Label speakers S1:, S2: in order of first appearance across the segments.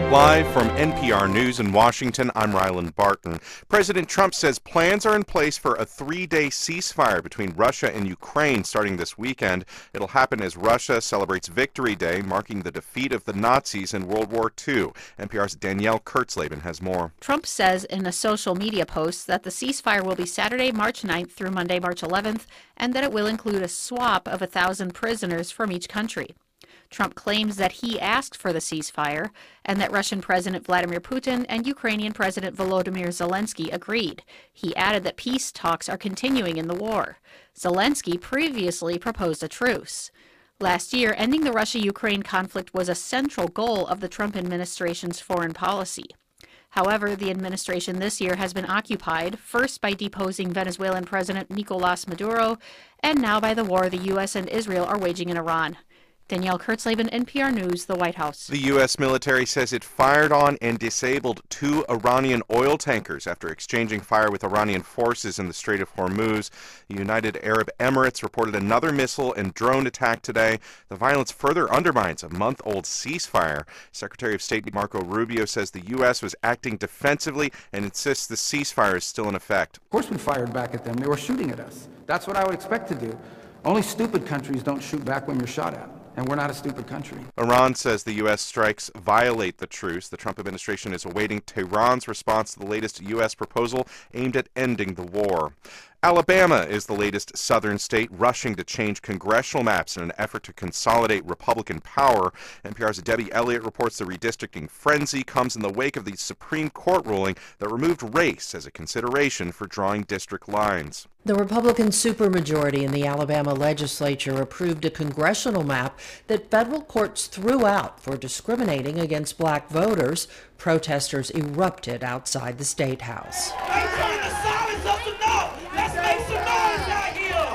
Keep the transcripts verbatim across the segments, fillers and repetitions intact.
S1: Live from N P R News in Washington, I'm Ryland Barton. President Trump says plans are in place for a three-day ceasefire between Russia and Ukraine starting this weekend. It'll happen as Russia celebrates Victory Day, marking the defeat of the Nazis in World War Two. N P R's Danielle Kurtzleben has more.
S2: Trump says in a social media post that the ceasefire will be Saturday, March ninth through Monday, March eleventh, and that it will include a swap of a thousand prisoners from each country. Trump claims that he asked for the ceasefire and that Russian President Vladimir Putin and Ukrainian President Volodymyr Zelensky agreed. He added that peace talks are continuing in the war. Zelensky previously proposed a truce. Last year, ending the Russia-Ukraine conflict was a central goal of the Trump administration's foreign policy. However, the administration this year has been occupied, first by deposing Venezuelan President Nicolas Maduro, and now by the war the U S and Israel are waging in Iran. Danielle Kurtzleben, N P R News, the White House.
S1: The U S military says it fired on and disabled two Iranian oil tankers after exchanging fire with Iranian forces in the Strait of Hormuz. The United Arab Emirates reported another missile and drone attack today. The violence further undermines a month-old ceasefire. Secretary of State Marco Rubio says the U S was acting defensively and insists the ceasefire is still in effect.
S3: Of course we fired back at them. They were shooting at us. That's what I would expect to do. Only stupid countries don't shoot back when you're shot at. And we're not a stupid country.
S1: Iran says the U S strikes violate the truce. The Trump administration is awaiting Tehran's response to the latest U S proposal aimed at ending the war. Alabama is the latest southern state rushing to change congressional maps in an effort to consolidate Republican power. N P R's Debbie Elliott reports the redistricting frenzy comes in the wake of the Supreme Court ruling that removed race as a consideration for drawing district lines.
S4: The Republican supermajority in the Alabama legislature approved a congressional map that federal courts threw out for discriminating against black voters. Protesters erupted outside the State House.
S5: They're trying to silence us enough. Let's make some noise out here.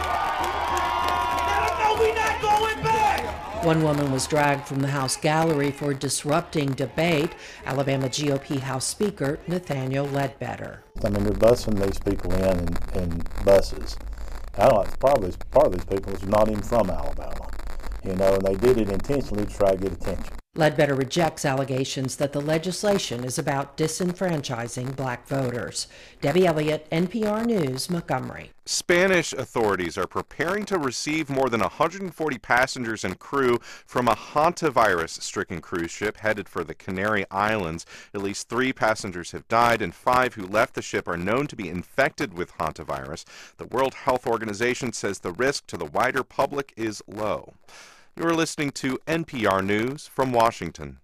S5: Let them know we're not going back.
S4: One woman was dragged from the House gallery for disrupting debate. Alabama G O P House Speaker Nathaniel Ledbetter.
S6: I mean, they're busing these people in in, in buses. I don't know, probably part of these people is not even from Alabama, you know, and they did it intentionally to try to get attention.
S4: Ledbetter rejects allegations that the legislation is about disenfranchising black voters. Debbie Elliott, N P R News, Montgomery.
S1: Spanish authorities are preparing to receive more than one hundred forty passengers and crew from a hantavirus-stricken cruise ship headed for the Canary Islands. At least three passengers have died, and five who left the ship are known to be infected with hantavirus. The World Health Organization says the risk to the wider public is low. You're listening to N P R News from Washington.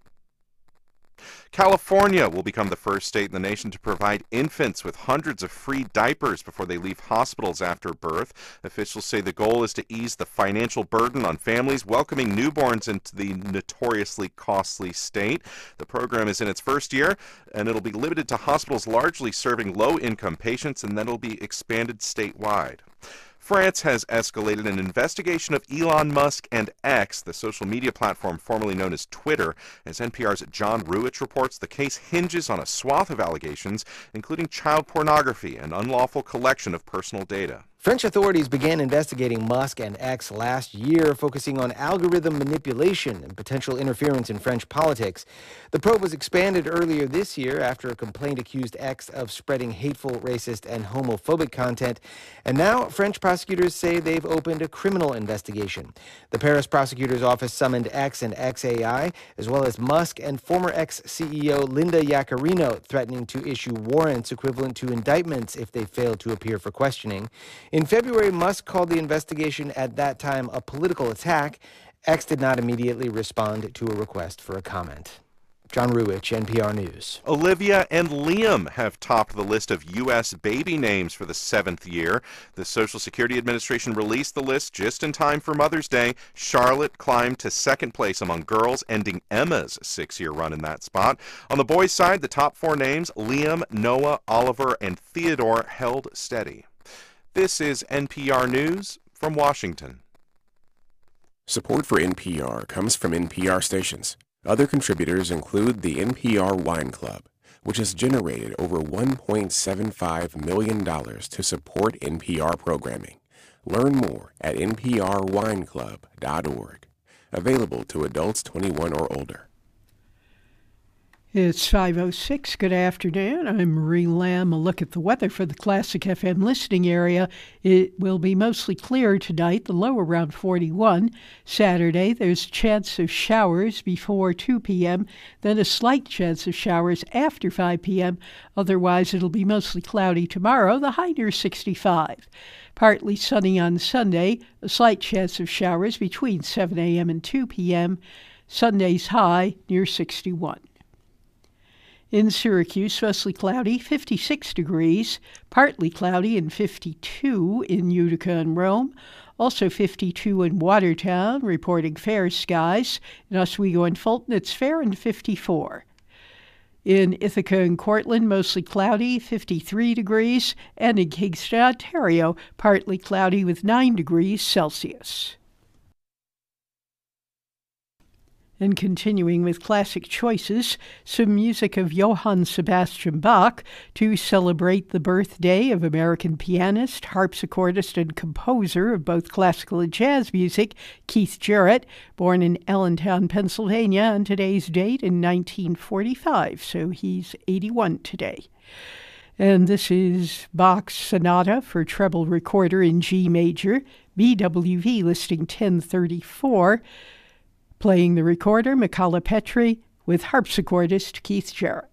S1: California will become the first state in the nation to provide infants with hundreds of free diapers before they leave hospitals after birth. Officials say the goal is to ease the financial burden on families welcoming newborns into the notoriously costly state. The program is in its first year, and it'll be limited to hospitals largely serving low-income patients, and then it'll be expanded statewide. France has escalated an investigation of Elon Musk and X, the social media platform formerly known as Twitter. As N P R's John Ruwitch reports, the case hinges on a swath of allegations, including child pornography and unlawful collection of personal data.
S7: French authorities began investigating Musk and X last year, focusing on algorithm manipulation and potential interference in French politics. The probe was expanded earlier this year after a complaint accused X of spreading hateful, racist, and homophobic content. And now French prosecutors say they've opened a criminal investigation. The Paris prosecutor's office summoned X and X A I, as well as Musk and former X C E O Linda Yaccarino, threatening to issue warrants equivalent to indictments if they fail to appear for questioning. In February, Musk called the investigation at that time a political attack. X did not immediately respond to a request for a comment. John Ruwitch, N P R News.
S1: Olivia and Liam have topped the list of U S baby names for the seventh year. The Social Security Administration released the list just in time for Mother's Day. Charlotte climbed to second place among girls, ending Emma's six-year run in that spot. On the boys' side, the top four names, Liam, Noah, Oliver, and Theodore, held steady. This is N P R News from Washington.
S8: Support for N P R comes from N P R stations. Other contributors include the N P R Wine Club, which has generated over one point seven five million dollars to support N P R programming. Learn more at N P R wine club dot org. Available to adults twenty-one or older.
S9: It's five oh six. Good afternoon. I'm Marie Lamb. A look at the weather for the Classic F M listening area. It will be mostly clear tonight, the low around forty-one. Saturday, there's a chance of showers before two p.m., then a slight chance of showers after five p.m. Otherwise, it'll be mostly cloudy tomorrow, the high near sixty-five. Partly sunny on Sunday, a slight chance of showers between seven a.m. and two p.m. Sunday's high near sixty-one. In Syracuse, mostly cloudy, fifty-six degrees, partly cloudy and fifty-two in Utica and Rome, also fifty-two in Watertown, reporting fair skies. In Oswego and Fulton, it's fair and fifty-four. In Ithaca and Cortland, mostly cloudy, fifty-three degrees, and in Kingston, Ontario, partly cloudy with nine degrees Celsius. And continuing with classic choices, some music of Johann Sebastian Bach to celebrate the birthday of American pianist, harpsichordist, and composer of both classical and jazz music, Keith Jarrett, born in Allentown, Pennsylvania, on today's date in nineteen forty-five, so he's eighty-one today. And this is Bach's Sonata for Treble Recorder in G major, B W V listing ten thirty-four. Playing the recorder, Michala Petri, with harpsichordist Keith Jarrett.